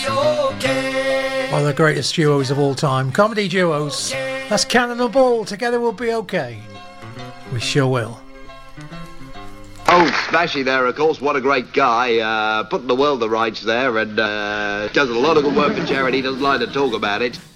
One of the greatest duos of all time. Comedy duos. That's Cannon and Ball. Together we'll be okay. We sure will. Oh, Smashy there, of course. What a great guy. Putting the world to rights there and does a lot of good work for charity. Doesn't like to talk about it.